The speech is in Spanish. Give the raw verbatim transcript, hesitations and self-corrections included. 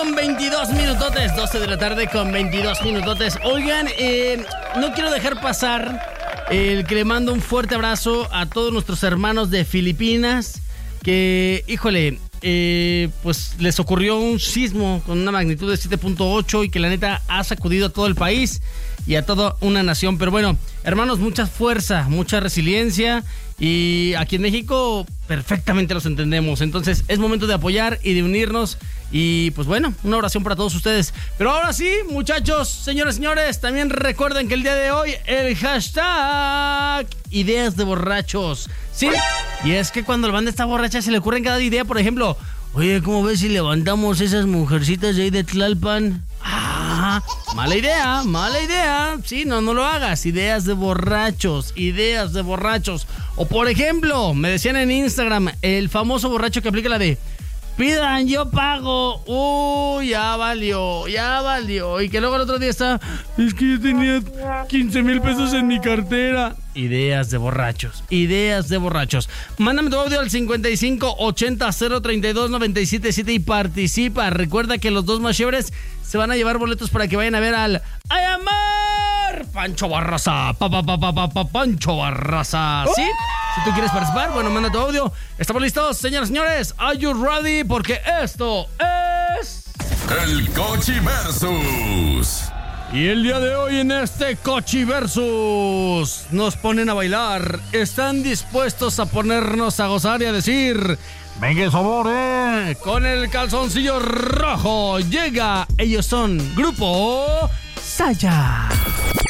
con veintidós minutotes, doce de la tarde con veintidós minutotes. Oigan, eh, no quiero dejar pasar el que le mando un fuerte abrazo a todos nuestros hermanos de Filipinas, que, híjole, eh, pues les ocurrió un sismo con una magnitud de siete punto ocho y que la neta ha sacudido a todo el país y a toda una nación. Pero bueno, hermanos, mucha fuerza, mucha resiliencia, y aquí en México perfectamente los entendemos. Entonces es momento de apoyar y de unirnos, y pues bueno, una oración para todos ustedes. Pero ahora sí, muchachos, señores, señores, también recuerden que el día de hoy el hashtag ideas de borrachos, ¿sí? Y es que cuando la banda está borracha se le ocurre en cada idea. Por ejemplo, oye, ¿cómo ves si levantamos esas mujercitas de ahí de Tlalpan? Ah, mala idea, mala idea. Sí, no, no lo hagas. Ideas de borrachos, ideas de borrachos. O por ejemplo, me decían en Instagram, el famoso borracho que aplica la de pidan, yo pago. Uy, ya valió, ya valió. Y que luego el otro día está, es que yo tenía quince mil pesos en mi cartera. Ideas de borrachos, ideas de borrachos. Mándame tu audio al cincuenta y cinco ochenta cero treinta y dos noventa y siete siete y participa. Recuerda que los dos más chéveres se van a llevar boletos para que vayan a ver al ¡Ay, amor! Pancho Barraza, pa, pa, pa, pa, pa, pa, Pancho Barraza, ¿sí? Si tú quieres participar, bueno, manda tu audio. ¿Estamos listos, señoras y señores? ¿Are you ready? Porque esto es... El Cochi Versus. Y el día de hoy en este Cochi Versus nos ponen a bailar. Están dispuestos a ponernos a gozar y a decir... ¡Venga, sabor, eh! Con el calzoncillo rojo llega. Ellos son Grupo Saya.